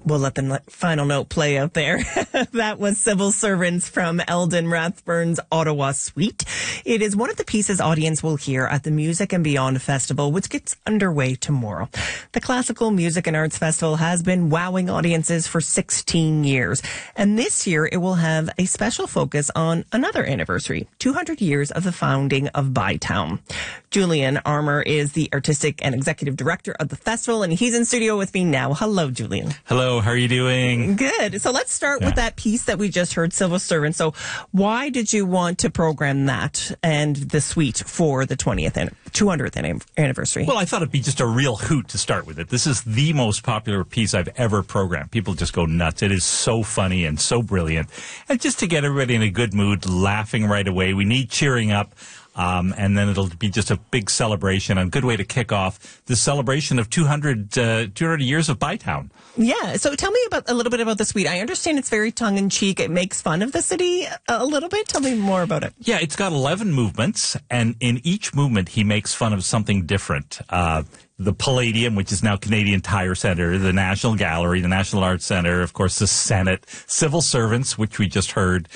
We'll let the final note play out there. That was Civil Servants from Eldon Rathburn's Ottawa Suite. It is one of the pieces audience will hear at the Music and Beyond Festival, which gets underway tomorrow. The Classical Music and Arts Festival has been wowing audiences for 16 years. And this year it will have a special focus on another anniversary, 200 years of the founding of Bytown. Julian Armour is the artistic and executive director of the festival, and he's in studio with me now. Hello, Julian. Hello, how are you doing? Good. So let's start with that piece that we just heard, Civil Servant. So why did you want to program that and the suite for the 200th anniversary? Well, I thought it'd be just a real hoot to start with it. This is the most popular piece I've ever programmed. People just go nuts. It is so funny and so brilliant. And just to get everybody in a good mood, laughing right away. We need cheering up. And then it'll be just a big celebration, and a good way to kick off the celebration of 200 years of Bytown. Yeah. So tell me a little bit about the suite. I understand it's very tongue-in-cheek. It makes fun of the city a little bit. Tell me more about it. Yeah, it's got 11 movements, and in each movement he makes fun of something different. The Palladium, which is now Canadian Tire Centre, the National Gallery, the National Arts Centre, of course, the Senate, Civil Servants, which we just heard,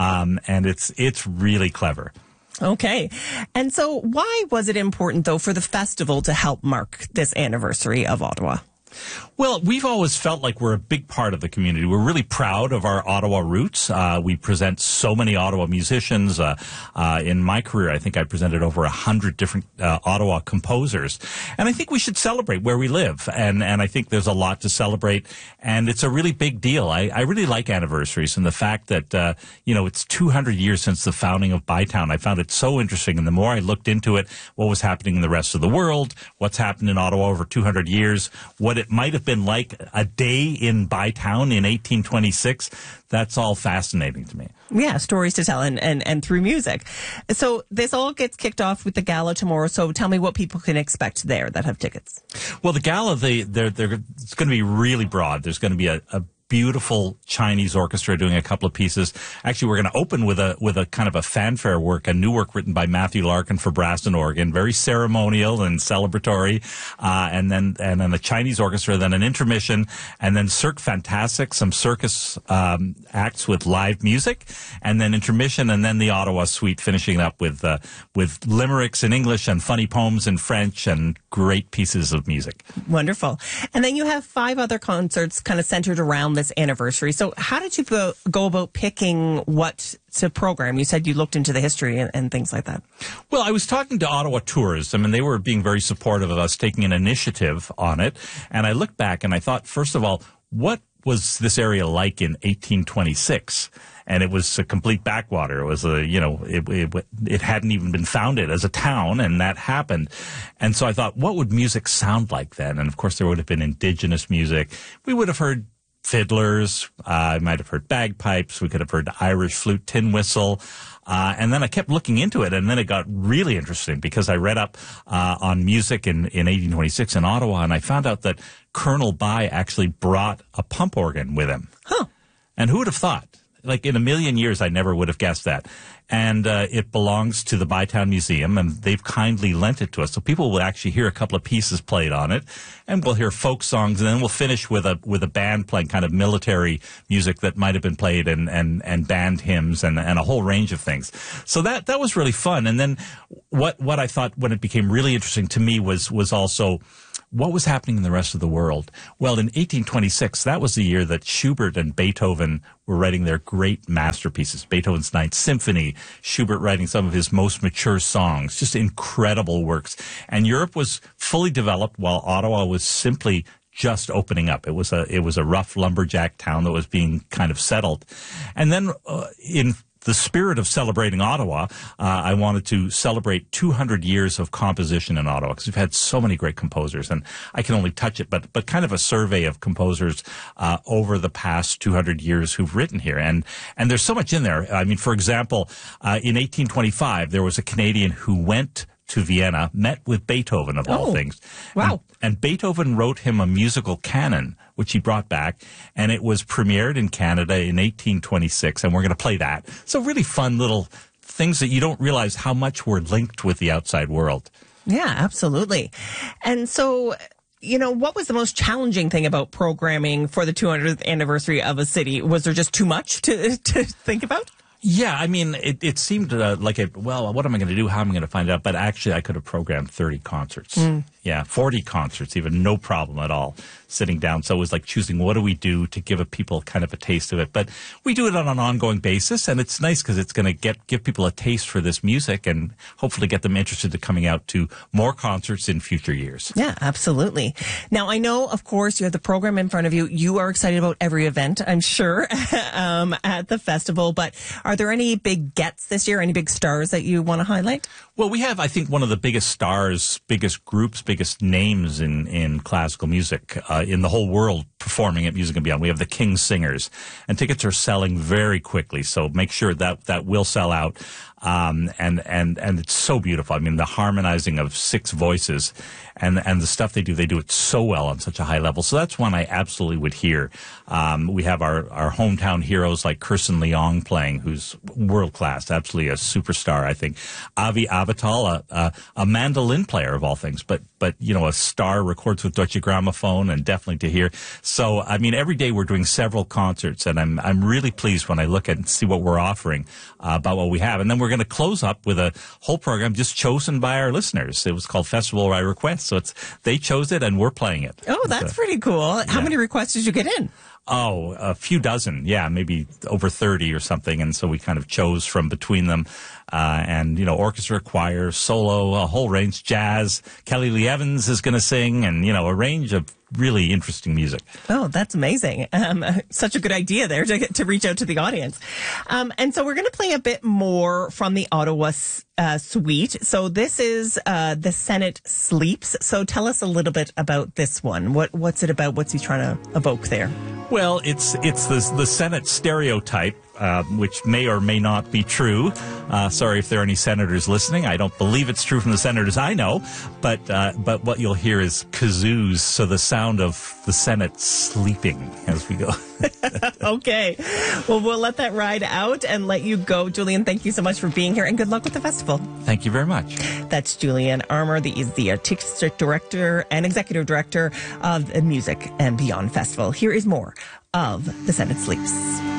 and it's really clever. Okay. And so why was it important, though, for the festival to help mark this anniversary of Ottawa? Well, we've always felt like we're a big part of the community. We're really proud of our Ottawa roots. We present so many Ottawa musicians. In my career, I think I presented over 100 different Ottawa composers. And I think we should celebrate where we live. And I think there's a lot to celebrate. And it's a really big deal. I really like anniversaries, and the fact that, it's 200 years since the founding of Bytown. I found it so interesting. And the more I looked into it, what was happening in the rest of the world, what's happened in Ottawa over 200 years, what it might have been like a day in Bytown in 1826. That's all fascinating to me. Yeah, stories to tell and through music. So this all gets kicked off with the gala tomorrow. So tell me what people can expect there that have tickets. Well, the gala, it's going to be really broad. There's going to be a beautiful Chinese orchestra doing a couple of pieces. Actually, we're going to open with a kind of a fanfare work, a new work written by Matthew Larkin for brass and organ, very ceremonial and celebratory. And then a Chinese orchestra, then an intermission, and then Cirque Fantastic, some circus acts with live music, and then intermission, and then the Ottawa Suite, finishing up with limericks in English and funny poems in French and great pieces of music. Wonderful. And then you have 5 other concerts kind of centered around this anniversary. So how did you go about picking what to program? You said you looked into the history and things like that. Well, I was talking to Ottawa Tourism, and they were being very supportive of us taking an initiative on it. And I looked back and I thought, first of all, what was this area like in 1826? And it was a complete backwater. It was it hadn't even been founded as a town, and that happened. And so I thought, what would music sound like then? And of course, there would have been indigenous music. We would have heard fiddlers. I might have heard bagpipes. We could have heard Irish flute, tin whistle. And then I kept looking into it, and then it got really interesting because I read up on music in 1826 in Ottawa, and I found out that Colonel By actually brought a pump organ with him. Huh. And who would have thought? Like, in a million years, I never would have guessed that. And it belongs to the Bytown Museum, and they've kindly lent it to us. So people will actually hear a couple of pieces played on it, and we'll hear folk songs, and then we'll finish with a band playing kind of military music that might have been played, and band hymns, and a whole range of things. So that was really fun. And then what I thought when it became really interesting to me was also what was happening in the rest of the world. Well, in 1826, that was the year that Schubert and Beethoven were writing their great masterpieces. Beethoven's Ninth Symphony, Schubert writing some of his most mature songs, just incredible works. And Europe was fully developed while Ottawa was simply just opening up. It was a rough lumberjack town that was being kind of settled. And then in the spirit of celebrating Ottawa, I wanted to celebrate 200 years of composition in Ottawa, because we've had so many great composers, and I can only touch it, but kind of a survey of composers over the past 200 years who've written here. And there's so much in there. I mean, for example, in 1825, there was a Canadian who went to Vienna, met with Beethoven, of all things. Wow. And Beethoven wrote him a musical canon, which he brought back, and it was premiered in Canada in 1826, and we're going to play that. So really fun little things that you don't realize how much we're linked with the outside world. Yeah, absolutely. And so what was the most challenging thing about programming for the 200th anniversary of a city? Was there just too much to think about? Yeah, I mean, it seemed what am I going to do? How am I going to find out? But actually, I could have programmed 30 concerts. Yeah, 40 concerts, even no problem at all, sitting down. So it was like choosing what do we do to give people kind of a taste of it. But we do it on an ongoing basis, and it's nice because it's going to give people a taste for this music and hopefully get them interested in coming out to more concerts in future years. Yeah, absolutely. Now, I know, of course, you have the program in front of you. You are excited about every event, I'm sure, at the festival. But are there any big gets this year, any big stars that you want to highlight? Well, we have, I think, one of the biggest stars, biggest groups, biggest names in classical music in the whole world performing at Music and Beyond. We have the King Singers, and tickets are selling very quickly. So make sure that will sell out. And it's so beautiful. I mean, the harmonizing of 6 voices and the stuff they do it so well on such a high level. So that's one I absolutely would hear. We have our hometown heroes like Kirsten Leong playing, who's world class, absolutely a superstar, I think. Avi Avital, a mandolin player of all things, but a star, records with Deutsche Grammophon, and definitely to hear. So, I mean, every day we're doing several concerts, and I'm really pleased when I look at and see what we're offering about what we have. And then we're going to close up with a whole program just chosen by our listeners. It was called Festival by Request. So they chose it and we're playing it. Oh, that's pretty cool. How many requests did you get in? Oh, a few dozen. Yeah, maybe over 30 or something. And so we kind of chose from between them. Orchestra, choir, solo, a whole range, jazz. Kelly Lee Evans is going to sing, and, a range of really interesting music. Oh, that's amazing. Such a good idea there to reach out to the audience. And so we're going to play a bit more from the Ottawa suite. So this is The Senate Sleeps. So tell us a little bit about this one. What's it about? What's he trying to evoke there? Well, it's the Senate stereotype, which may or may not be true. Sorry if there are any senators listening. I don't believe it's true from the senators I know. But what you'll hear is kazoos, so the sound of the Senate sleeping as we go. Okay. Well, we'll let that ride out and let you go. Julian, thank you so much for being here, and good luck with the festival. Thank you very much. That's Julian Armour, the Artistic Director and Executive Director of the Music and Beyond Festival. Here is more of The Senate Sleeps.